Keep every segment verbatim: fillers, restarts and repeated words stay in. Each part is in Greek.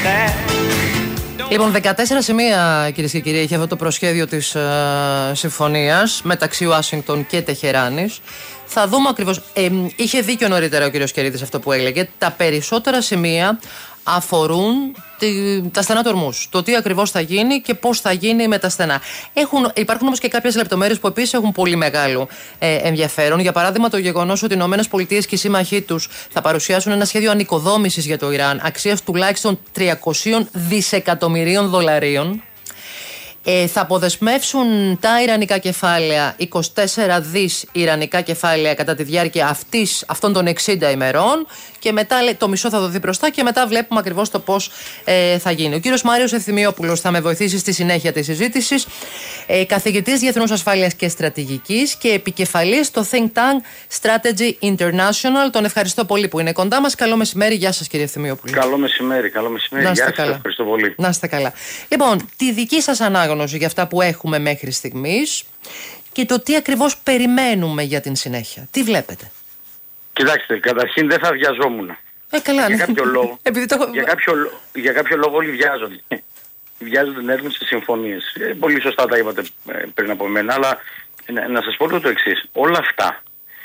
Λοιπόν, δεκατέσσερα σημεία, κυρίες και κύριοι, έχει αυτό το προσχέδιο της ε, συμφωνίας μεταξύ Ουάσιγκτον και Τεχεράνης. Θα δούμε ακριβώς. Ε, είχε δίκιο νωρίτερα ο κύριος Κερίδης αυτό που έλεγε. Τα περισσότερα σημεία αφορούν τη, τα στενά του Ορμούζ. Το τι ακριβώς θα γίνει και πώς θα γίνει με τα στενά. Έχουν, υπάρχουν όμως και κάποιες λεπτομέρειες που επίσης έχουν πολύ μεγάλο ε, ενδιαφέρον. Για παράδειγμα, το γεγονός ότι οι ΗΠΑ και οι σύμμαχοί τους θα παρουσιάσουν ένα σχέδιο ανοικοδόμησης για το Ιράν αξίας τουλάχιστον τριακόσια δισεκατομμυρίων δολαρίων. Ε, θα αποδεσμεύσουν τα ιρανικά κεφάλαια, είκοσι τέσσερα δις ιρανικά κεφάλαια κατά τη διάρκεια αυτής, αυτών των εξήντα ημερών, και μετά το μισό θα δοθεί μπροστά και μετά βλέπουμε ακριβώς το πώς ε, θα γίνει. Ο κύριος Μάριος Ευθυμιόπουλος θα με βοηθήσει στη συνέχεια της συζήτησης, ε, καθηγητής Διεθνούς Ασφάλειας και Στρατηγικής και επικεφαλής στο Think Tank Strategy International. Τον ευχαριστώ πολύ που είναι κοντά μας. Καλό μεσημέρι. Γεια σας, κύριε Ευθυμιόπουλο. Καλό μεσημέρι, καλό μεσημέρι. Να είστε Γεια σας, καλά. ευχαριστώ πολύ. Να είστε καλά. Λοιπόν, τη δική σας ανάγνωση για αυτά που έχουμε μέχρι στιγμής και το τι ακριβώς περιμένουμε για την συνέχεια. Τι βλέπετε? Κοιτάξτε, καταρχήν δεν θα βιαζόμουν. Ε, καλά, για ναι. κάποιο λόγο, το... για, κάποιο, για κάποιο λόγο όλοι βιάζονται. Βιάζονται να έρθουν σε συμφωνίες. Ε, πολύ σωστά τα είπατε πριν από μένα, αλλά να, να σας πω το εξής. Όλα αυτά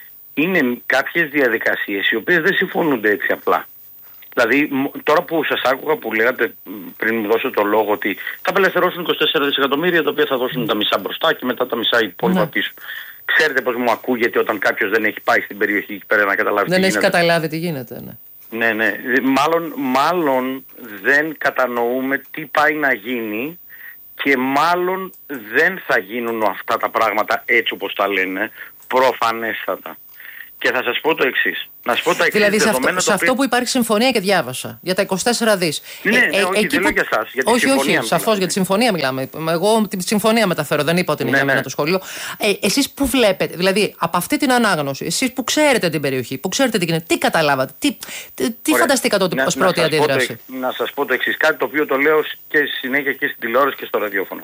είναι κάποιες διαδικασίες οι οποίες δεν συμφωνούνται έτσι απλά. Δηλαδή, τώρα που σας άκουγα που λέγατε πριν μου δώσω το λόγο ότι θα απελευθερώσουν είκοσι τέσσερα δισεκατομμύρια, τα οποία θα δώσουν τα μισά μπροστά και μετά τα μισά υπόλοιπα ναι. πίσω. Ξέρετε πώς μου ακούγεται όταν κάποιος δεν έχει πάει στην περιοχή εκεί πέρα να καταλάβει δεν τι έχει γίνεται. καταλάβει τι γίνεται, ναι. Ναι, ναι. Μάλλον, μάλλον δεν κατανοούμε τι πάει να γίνει και μάλλον δεν θα γίνουν αυτά τα πράγματα έτσι όπως τα λένε, προφανέστατα. Και θα σας πω το εξής. Να σας πω τα εξής. Δηλαδή σε αυτό, σε αυτό που υπάρχει συμφωνία και διάβασα για τα είκοσι τέσσερα δις. Ναι, ε, ναι, ε, όχι, δεν λέω για εσάς. Για τη όχι, συμφωνία όχι, σαφώς για τη συμφωνία μιλάμε. Εγώ τη συμφωνία μεταφέρω, δεν είπα ότι είναι ναι, για μένα ναι. το σχολείο. Ε, εσείς που βλέπετε, δηλαδή από αυτή την ανάγνωση, εσείς που ξέρετε την περιοχή, που ξέρετε τι γίνεται, τι καταλάβατε, τι, τι, τι φανταστήκατε ότι ως πρώτη αντίδραση? Το, να σας πω το εξής. Κάτι το οποίο το λέω και συνέχεια και στην τηλεόραση και στο ραδιόφωνο.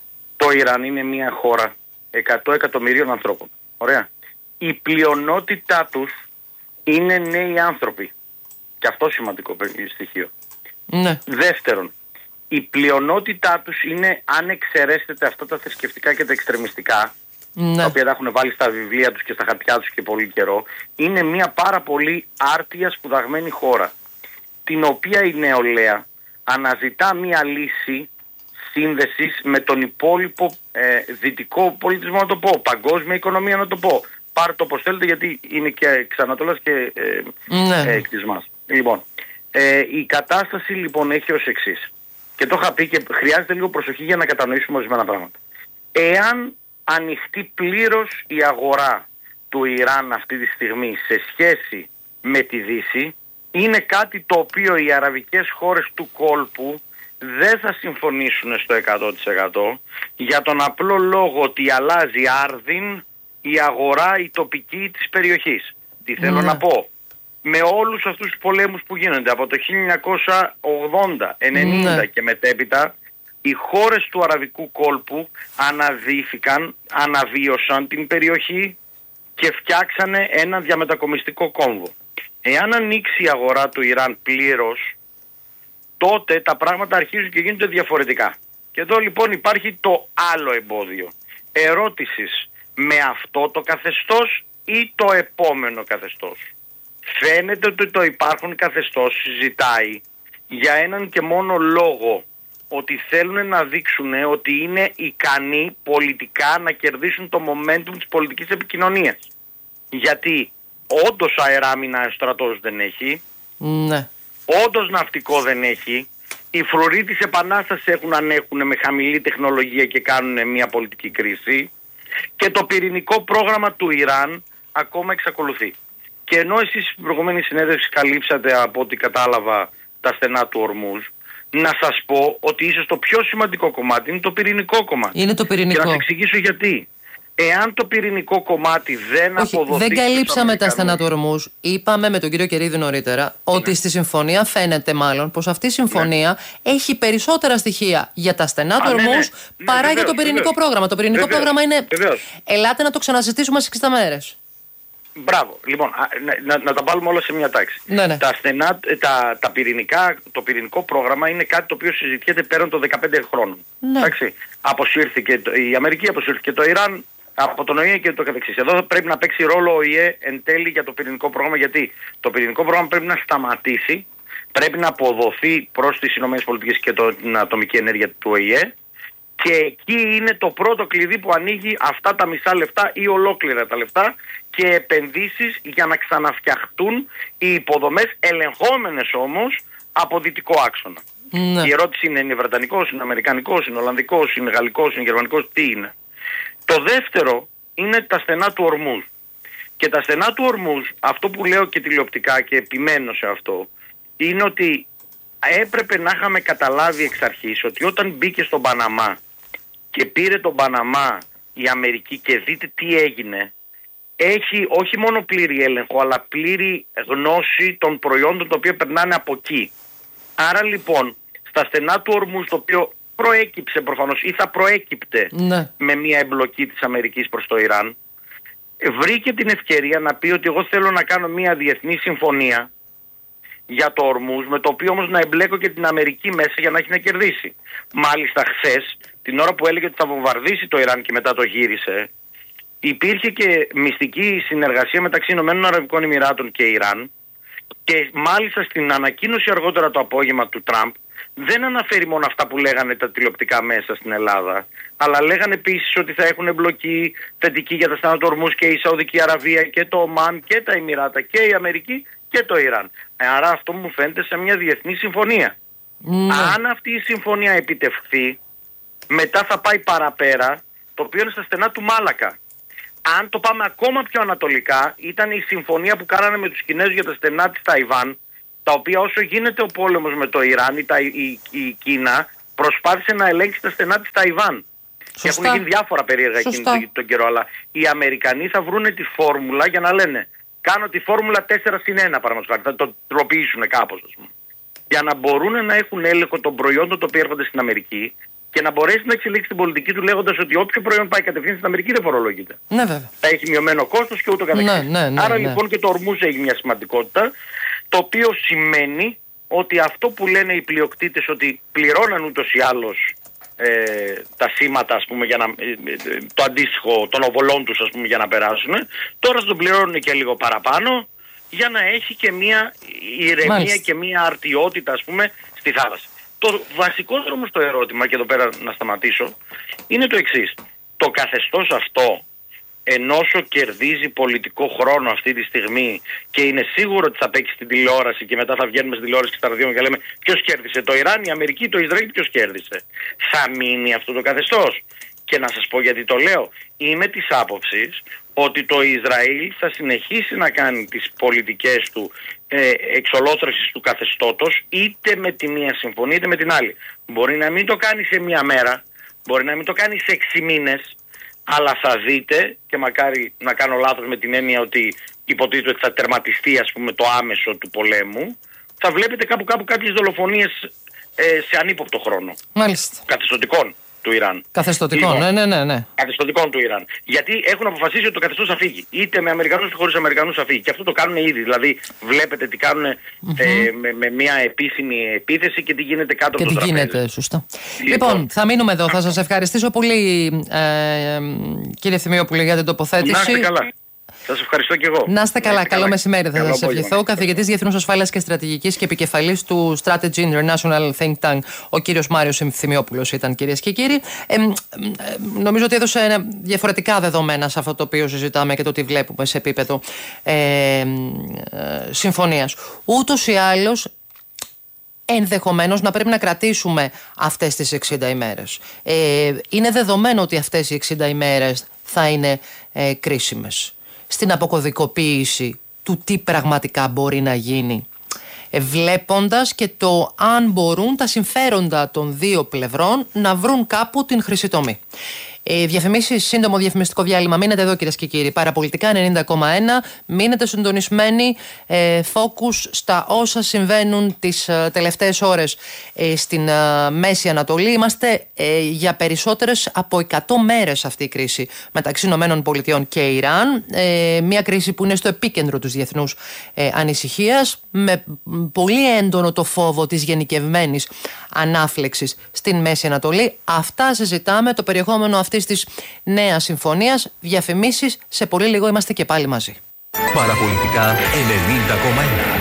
Το Ιράν είναι μια χώρα εκατό εκατομμυρίων ανθρώπων. Ωραία. Η πλειονότητά τους είναι νέοι άνθρωποι. Και αυτό σημαντικό στοιχείο. Ναι. Δεύτερον, η πλειονότητά τους είναι, αν εξαιρέσετε αυτά τα θρησκευτικά και τα εξτρεμιστικά, ναι. τα οποία τα έχουν βάλει στα βιβλία τους και στα χαρτιά τους και πολύ καιρό, είναι μια πάρα πολύ άρτια σπουδαγμένη χώρα, την οποία η νεολαία αναζητά μια λύση σύνδεσης με τον υπόλοιπο ε, δυτικό πολιτισμό, να το πω, παγκόσμια οικονομία, να το πω. Πάρτε το όπως θέλετε, γιατί είναι και εξανατολάς και ε, ναι. ε, εκ της μας. Λοιπόν, ε, η κατάσταση λοιπόν έχει ως εξής. Και το είχα πει και χρειάζεται λίγο προσοχή για να κατανοήσουμε ορισμένα πράγματα. Εάν ανοιχτεί πλήρως η αγορά του Ιράν αυτή τη στιγμή σε σχέση με τη Δύση, είναι κάτι το οποίο οι αραβικές χώρες του κόλπου δεν θα συμφωνήσουν στο εκατό τοις εκατό, για τον απλό λόγο ότι αλλάζει άρδιν η αγορά, η τοπική της περιοχής. Τι θέλω ναι. να πω? Με όλους αυτούς τους πολέμους που γίνονται από το χίλια εννιακόσια ογδόντα ενενήντα ναι. και μετέπειτα, οι χώρες του αραβικού κόλπου αναδύθηκαν, αναβίωσαν την περιοχή και φτιάξανε ένα διαμετακομιστικό κόμβο. Εάν ανοίξει η αγορά του Ιράν πλήρως, τότε τα πράγματα αρχίζουν και γίνονται διαφορετικά. Και εδώ λοιπόν υπάρχει το άλλο εμπόδιο. Ερώτησης, με αυτό το καθεστώς ή το επόμενο καθεστώς? Φαίνεται ότι το υπάρχον καθεστώς συζητάει για έναν και μόνο λόγο, ότι θέλουν να δείξουν ότι είναι ικανοί πολιτικά να κερδίσουν το momentum της πολιτικής επικοινωνίας. Γιατί όντως αεράμινα ο στρατός δεν έχει, ναι. όντως ναυτικό δεν έχει, οι φρουροί της Επανάστασης έχουν ανέχουν με χαμηλή τεχνολογία και κάνουν μια πολιτική κρίση, και το πυρηνικό πρόγραμμα του Ιράν ακόμα εξακολουθεί. Και ενώ εσείς στην προηγούμενη συνέντευξη καλύψατε, από ό,τι κατάλαβα, τα στενά του Ορμούζ, να σας πω ότι ίσως το πιο σημαντικό κομμάτι είναι το πυρηνικό κομμάτι. Είναι το πυρηνικό. Και να σας εξηγήσω γιατί. Εάν το πυρηνικό κομμάτι δεν Όχι, αποδοθεί... δεν καλύψαμε τα στενά του Ορμούζ. Είπαμε με τον κύριο Κερίδη νωρίτερα ναι. ότι στη συμφωνία φαίνεται μάλλον πως αυτή η συμφωνία ναι. έχει περισσότερα στοιχεία για τα στενά Α, του Ορμούζ ναι, ναι. παρά ναι, βεβαίως, για το πυρηνικό βεβαίως. πρόγραμμα. Το πυρηνικό βεβαίως, πρόγραμμα είναι... Βεβαίως. Ελάτε να το ξαναζητήσουμε σε εξήντα μέρες. Μπράβο. Λοιπόν, να, να, να τα βάλουμε όλα σε μια τάξη. Ναι, ναι. Τα στενά, τα, τα πυρηνικά, το πυρηνικό πρόγραμμα είναι κάτι το οποίο συζητιέται πέραν των δεκαπέντε χρόνων. Ναι. Εντάξει. Αποσύρθηκε το, η Αμερική, αποσύρθηκε το Ιράν από τον Ο Ε και το καθεξής. Εδώ πρέπει να παίξει ρόλο ο ΙΕ εν τέλει για το πυρηνικό πρόγραμμα, γιατί το πυρηνικό πρόγραμμα πρέπει να σταματήσει, πρέπει να αποδοθεί προς τις ΗΠΑ και το, την ατομική ενέργεια του Ο Ε Ε. Και εκεί είναι το πρώτο κλειδί που ανοίγει αυτά τα μισά λεφτά ή ολόκληρα τα λεφτά και επενδύσεις για να ξαναφτιαχτούν οι υποδομές, ελεγχόμενες όμως από δυτικό άξονα. Ναι. Η ερώτηση είναι, είναι βρετανικός, είναι αμερικανικός, είναι ολλανδικός, είναι γαλλικός, είναι γερμανικός, τι είναι. Το δεύτερο είναι τα στενά του Ορμούζ. Και τα στενά του Ορμούζ, αυτό που λέω και τηλεοπτικά και επιμένω σε αυτό, είναι ότι έπρεπε να είχαμε καταλάβει εξ αρχής ότι όταν μπήκε στον Παναμά και πήρε τον Παναμά η Αμερική και δείτε τι έγινε, έχει όχι μόνο πλήρη έλεγχο αλλά πλήρη γνώση των προϊόντων τα οποία περνάνε από εκεί. Άρα λοιπόν στα στενά του Ορμούζ, το οποίο προέκυψε προφανώς ή θα προέκυπτε ναι. με μια εμπλοκή της Αμερικής προς το Ιράν, βρήκε την ευκαιρία να πει ότι εγώ θέλω να κάνω μια διεθνή συμφωνία για το Ορμούζ, με το οποίο όμως να εμπλέκω και την Αμερική μέσα για να έχει να κερδίσει. Μάλιστα χθες, την ώρα που έλεγε ότι θα βομβαρδίσει το Ιράν και μετά το γύρισε, υπήρχε και μυστική συνεργασία μεταξύ Ηνωμένων Αραβικών Εμιράτων και Ιράν, και μάλιστα στην ανακοίνωση αργότερα το απόγευμα του Τραμπ δεν αναφέρει μόνο αυτά που λέγανε τα τηλεοπτικά μέσα στην Ελλάδα, αλλά λέγανε επίσης ότι θα έχουν εμπλοκή θετική για τα στενά του Ορμούζ και η Σαουδική Αραβία και το Ομάν και τα Εμιράτα και η Αμερική και το Ιράν. Άρα αυτό μου φαίνεται σε μια διεθνή συμφωνία. Mm. Αν αυτή η συμφωνία επιτευχθεί, μετά θα πάει παραπέρα, το οποίο είναι στα στενά του Μάλακα. Αν το πάμε ακόμα πιο ανατολικά, ήταν η συμφωνία που κάνανε με τους Κινέζους για τα στενά της Ταϊβάν, τα οποία όσο γίνεται ο πόλεμος με το Ιράν, η, η, η Κίνα προσπάθησε να ελέγξει τα στενά της Ταϊβάν. Σωστά. Και έχουν γίνει διάφορα περίεργα εκείνη τον, τον καιρό, αλλά οι Αμερικανοί θα βρούνε τη φόρμουλα για να λένε κάνω τη φόρμουλα τέσσερα συν ένα παραδείγματος χάρη, θα το τροποποιήσουν κάπως, ας πούμε, για να μπορούν να έχουν έλεγχο των προϊόντων τα οποία έρχονται στην Αμερική και να μπορέσει να εξελίξει την πολιτική του λέγοντας ότι όποιο προϊόν πάει κατευθείαν στην Αμερική δεν φορολογείται. Ναι, βέβαια. Θα έχει μειωμένο κόστος και ούτω καθεξής. Ναι, ναι, ναι, Άρα ναι. λοιπόν και το Ορμούζ έχει μια σημαντικότητα, το οποίο σημαίνει ότι αυτό που λένε οι πλειοκτήτες ότι πληρώναν ούτως ή άλλως ε, τα σήματα, ας πούμε, για να, ε, το αντίστοιχο των οβολών τους, ας πούμε, για να περάσουν, τώρα τον πληρώνουν και λίγο παραπάνω για να έχει και μια ηρεμία Μάλιστα. και μια αρτιότητα, ας πούμε, στη θάλασσα. Το βασικότερο όμως το ερώτημα, και εδώ πέρα να σταματήσω, είναι το εξής. Το καθεστώς αυτό, ενώ όσο κερδίζει πολιτικό χρόνο αυτή τη στιγμή και είναι σίγουρο ότι θα παίξει στην τηλεόραση και μετά θα βγαίνουμε στην τηλεόραση και στα ραδιόφωνα και λέμε ποιος κέρδισε, το Ιράν, η Αμερική, το Ισραήλ, ποιος κέρδισε. Θα μείνει αυτό το καθεστώς. Και να σας πω γιατί το λέω. Είμαι της άποψης ότι το Ισραήλ θα συνεχίσει να κάνει τις πολιτικές του ε, εξολόθρευσης του καθεστώτος, είτε με τη μία συμφωνία είτε με την άλλη. Μπορεί να μην το κάνει σε μία μέρα, μπορεί να μην το κάνει σε έξι μήνες, αλλά θα δείτε, και μακάρι να κάνω λάθος με την έννοια ότι υποτίθεται ότι θα τερματιστεί, ας πούμε, το άμεσο του πολέμου, θα βλέπετε κάπου κάπου κάποιες δολοφονίες ε, σε ανύποπτο χρόνο. Μάλιστα. Καθεστωτικών του Ιράν. Καθεστωτικών, λοιπόν, ναι, ναι, ναι. Καθεστωτικών του Ιράν. Γιατί έχουν αποφασίσει ότι το καθεστώς θα φύγει. Είτε με Αμερικανούς είτε χωρίς Αμερικανούς θα φύγει. Και αυτό το κάνουν ήδη. Δηλαδή, βλέπετε τι κάνουν mm-hmm. ε, με, με μια επίσημη επίθεση και τι γίνεται κάτω και από το τραπέζι. Και τι γίνεται, σωστά. Λοιπόν, λοιπόν, θα μείνουμε εδώ. Θα σας ευχαριστήσω πολύ, ε, κύριε Θημιόπουλε, για την τοποθέτηση. Να είστε καλά. Σας ευχαριστώ και εγώ. Να είστε καλά. Καλό μεσημέρι. Θα σας ευχηθώ. Καθηγητής Διεθνούς Ασφάλειας και Στρατηγικής και επικεφαλής του Strategy International Think Tank, ο κύριος Μάριος Θημιόπουλος ήταν, κυρίες και κύριοι. Ε, ε, νομίζω ότι έδωσε διαφορετικά δεδομένα σε αυτό το οποίο συζητάμε και το τι βλέπουμε σε επίπεδο ε, ε, συμφωνίας. Ούτως ή άλλως, ενδεχομένως να πρέπει να κρατήσουμε αυτές τις εξήντα ημέρες. Ε, είναι δεδομένο ότι αυτές οι εξήντα ημέρες θα είναι ε, κρίσιμες στην αποκωδικοποίηση του τι πραγματικά μπορεί να γίνει, ε, βλέποντας και το αν μπορούν τα συμφέροντα των δύο πλευρών να βρουν κάπου την χρυσή τομή. Ε, διαφημίσεις, σύντομο διαφημιστικό διάλειμμα. Μείνετε εδώ, κυρίες και κύριοι. Παραπολιτικά ενενήντα κόμμα ένα. Μείνετε συντονισμένοι. Ε, focus στα όσα συμβαίνουν τις ε, τελευταίες ώρες ε, στην ε, Μέση Ανατολή. Είμαστε ε, για περισσότερες από εκατό μέρες αυτή η κρίση μεταξύ Ηνωμένων Πολιτειών και Ιράν. Ε, μια κρίση που είναι στο επίκεντρο της διεθνούς ε, ανησυχίας, με πολύ έντονο το φόβο της γενικευμένης ανάφλεξης στην Μέση Ανατολή. Αυτά συζητάμε, το περιεχόμενο αυτής της νέας συμφωνίας. Διαφημίσεις, σε πολύ λίγο είμαστε και πάλι μαζί. Παραπολιτικά ενενήντα κόμμα ένα.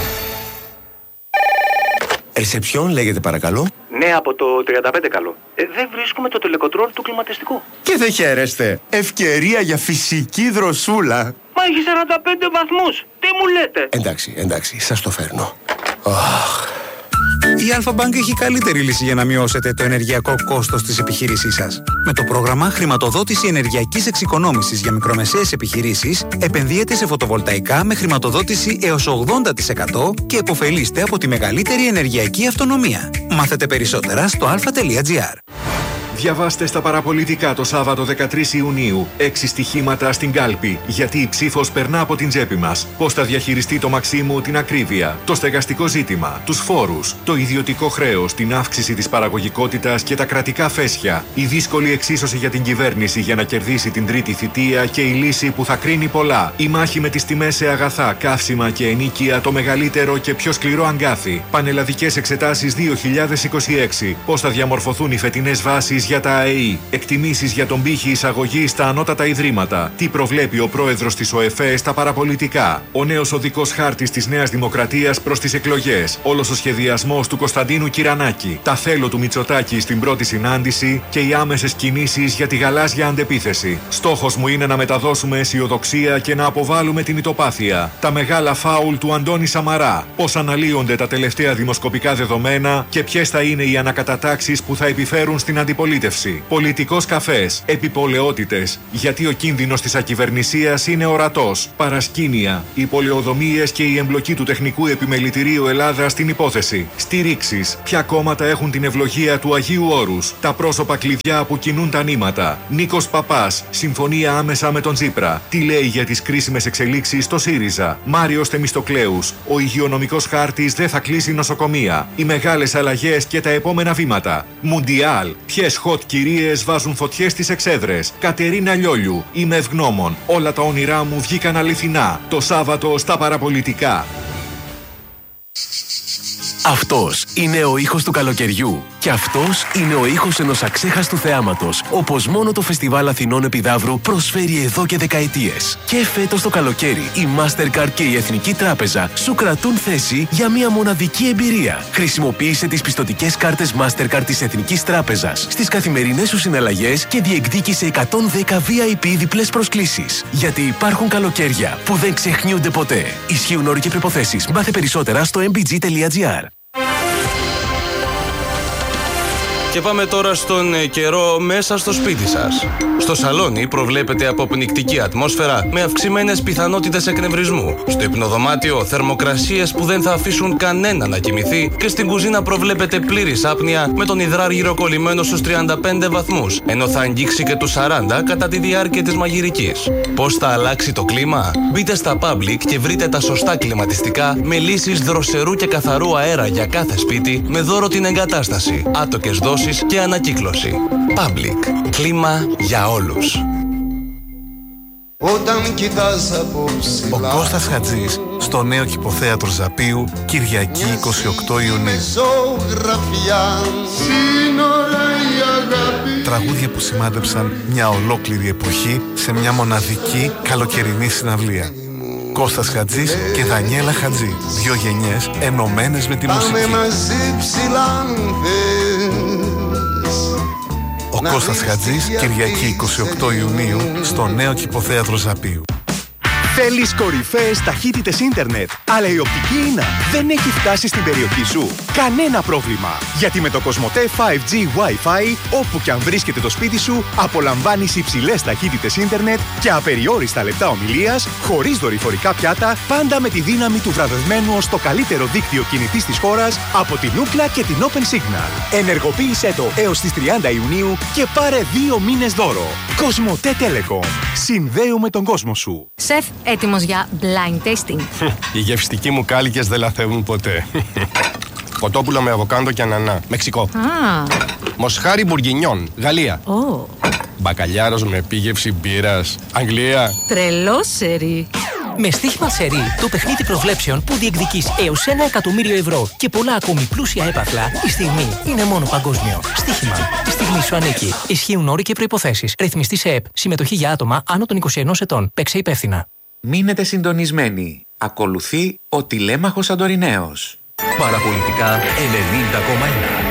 Ρεσεψιόν λέγεται παρακαλώ. Ναι, από το τριάντα πέντε καλό. Ε, δεν βρίσκουμε το τελεκοντρόλ του κλιματιστικού. Και δεν χαίρεστε. Ευκαιρία για φυσική δροσούλα. Μα έχει σαράντα πέντε βαθμούς. Τι μου λέτε? Εντάξει, εντάξει, σας το φέρνω. Oh. Η Αλφα-Bank έχει καλύτερη λύση για να μειώσετε το ενεργειακό κόστος της επιχείρησής σας. Με το πρόγραμμα Χρηματοδότηση Ενεργειακής Εξοικονόμησης για μικρομεσαίες επιχειρήσεις, επενδύετε σε φωτοβολταϊκά με χρηματοδότηση έως ογδόντα τοις εκατό και επωφελείστε από τη μεγαλύτερη ενεργειακή αυτονομία. Μάθετε περισσότερα στο αλφα τελεία τζι άρ. Διαβάστε στα παραπολιτικά το Σάββατο δεκατρείς Ιουνίου. Έξι στοιχήματα στην κάλπη. Γιατί η ψήφος περνά από την τσέπη μας. Πώς θα διαχειριστεί το Μαξίμου την ακρίβεια, το στεγαστικό ζήτημα, τους φόρους, το ιδιωτικό χρέος, την αύξηση της παραγωγικότητας και τα κρατικά φέσια. Η δύσκολη εξίσωση για την κυβέρνηση για να κερδίσει την τρίτη θητεία και η λύση που θα κρίνει πολλά. Η μάχη με τις τιμές σε αγαθά, καύσιμα και ενίκεια, το μεγαλύτερο και πιο σκληρό αγκάθι. Πανελλαδικές εξετάσεις δύο χιλιάδες είκοσι έξι. Πώς θα διαμορφωθούν οι φετινές βάσεις για τα ΑΕΗ, εκτιμήσεις για τον πύχη εισαγωγής στα ανώτατα ιδρύματα, τι προβλέπει ο πρόεδρος της ΟΕΦΕ στα παραπολιτικά, ο νέος οδικός χάρτης της Νέας Δημοκρατίας προς τις εκλογές, όλος ο σχεδιασμός του Κωνσταντίνου Κυρανάκη, τα θέλω του Μητσοτάκη στην πρώτη συνάντηση και οι άμεσες κινήσεις για τη γαλάζια αντεπίθεση. Στόχος μου είναι να μεταδώσουμε αισιοδοξία και να αποβάλουμε την ητοπάθεια. Τα μεγάλα φάουλ του Αντώνη Σαμαρά, πώς αναλύονται τα τελευταία δημοσκοπικά δεδομένα και ποιες θα είναι οι ανακατατάξεις που θα επιφέρουν στην αντιπολίτευση. Πολιτικός καφές, επιπολαιότητες, γιατί ο κίνδυνος της ακυβερνησίας είναι ορατός. Παρασκήνια, οι πολεοδομίες και η εμπλοκή του Τεχνικού Επιμελητηρίου Ελλάδας στην υπόθεση. Στηρίξεις, ποια κόμματα έχουν την ευλογία του Αγίου Όρους. Τα πρόσωπα κλειδιά που κινούν τα νήματα. Νίκος Παπάς, συμφωνία άμεσα με τον Τσίπρα. Τι λέει για τις κρίσιμες εξελίξεις στο ΣΥΡΙΖΑ. Μάριος Θεμιστοκλέους, ο υγειονομικός χάρτης δεν θα κλείσει νοσοκομεία. Οι μεγάλες αλλαγές και τα επόμενα βήματα. Μουντιάλ, ποιες hot κυρίες βάζουν φωτιές στις εξέδρες. Κατερίνα Λιόλιου, είμαι ευγνώμων. Όλα τα όνειρά μου βγήκαν αληθινά. Το Σάββατο στα παραπολιτικά. Αυτός είναι ο ήχος του καλοκαιριού. Και αυτός είναι ο ήχος ενός αξέχαστου θεάματος, όπως μόνο το Φεστιβάλ Αθηνών Επιδαύρου προσφέρει εδώ και δεκαετίες. Και φέτος το καλοκαίρι, η Mastercard και η Εθνική Τράπεζα σου κρατούν θέση για μια μοναδική εμπειρία. Χρησιμοποίησε τις πιστωτικές κάρτες Mastercard της Εθνικής Τράπεζας στις καθημερινές σου συναλλαγές και διεκδίκησε εκατόν δέκα βι άι πι διπλές προσκλήσεις. Γιατί υπάρχουν καλοκαίρια που δεν ξεχνιούνται ποτέ. Ισχύουν όροι και προϋποθέσεις. Μάθε περισσότερα στο εμ μπι τζι τελεία τζι άρ. Και πάμε τώρα στον καιρό μέσα στο σπίτι σας. Στο σαλόνι προβλέπεται αποπνικτική ατμόσφαιρα με αυξημένες πιθανότητες εκνευρισμού. Στο υπνοδωμάτιο θερμοκρασίες που δεν θα αφήσουν κανένα να κοιμηθεί και στην κουζίνα προβλέπεται πλήρης άπνοια με τον υδράργυρο κολλημένο στους τριάντα πέντε βαθμούς, ενώ θα αγγίξει και τους σαράντα κατά τη διάρκεια της μαγειρικής. Πώς θα αλλάξει το κλίμα? Μπείτε στα Public και βρείτε τα σωστά κλιματιστικά με λύσεις δροσερού και καθαρού αέρα για κάθε σπίτι με δώρο την εγκατάσταση, άτοκες δόσεις και ανακύκλωση. Public. Κλίμα για όλους. Όταν κοιτάς από ψηλά, ο Κώστας Χατζής στο νέο Κηποθέατρο Ζαπίου, Κυριακή εικοστή ογδόη Ιουνίου. Τραγούδια που σημάδεψαν μια ολόκληρη εποχή σε μια μοναδική καλοκαιρινή συναυλία. Κώστας Χατζής και Δανιέλα Χατζή, δύο γενιές ενωμένες με τη μουσική. Ο Κώστας Χατζής, Κυριακή εικοστή ογδόη Ιουνίου, στο νέο Κηποθέατρο Ζαπίου. Θέλεις κορυφαίες ταχύτητες ίντερνετ, αλλά η οπτική ίνα δεν έχει φτάσει στην περιοχή σου? Κανένα πρόβλημα, γιατί με το Κοσμοτέ φάιβ τζι Wi-Fi, όπου και αν βρίσκεται το σπίτι σου, απολαμβάνεις υψηλές ταχύτητες ίντερνετ και απεριόριστα λεπτά ομιλίας, χωρίς δορυφορικά πιάτα, πάντα με τη δύναμη του βραβευμένου ως το καλύτερο δίκτυο κινητής της χώρας από την Ookla και την Open Signal. Ενεργοποίησέ το έως τις τριάντα Ιουνίου και πάρε δύο μήνες δώρο. Κοσμοτέ Telecom. Συνδέουμε τον κόσμο σου. Σεφ, έτοιμος για blind tasting? Οι γευστικοί μου κάλικες δεν λαθεύουν ποτέ. Κοτόπουλο με αβοκάντο και ανανά. Μεξικό. Ah. Μοσχάρι μπουργκινιόν. Γαλλία. Oh. Μπακαλιάρος με επίγευση μπύρας. Αγγλία. Τρελό σερί. Με στοίχημα σερί, το παιχνίδι προβλέψεων που διεκδικείς έως ένα εκατομμύριο ευρώ και πολλά ακόμη πλούσια έπαθλα, η στιγμή είναι μόνο παγκόσμιο. Στοίχημα. Η στιγμή σου ανήκει. Ισχύουν όροι και προϋποθέσεις. Ρυθμιστή σε ΕΠ. Συμμετοχή για άτομα άνω των είκοσι ενός ετών. Παίξε υπεύθυνα. Μείνετε συντονισμένοι. Ακολουθεί ο τηλέμαχος Αντοριναίος. Παραπολιτικά ενενήντα κόμμα ένα.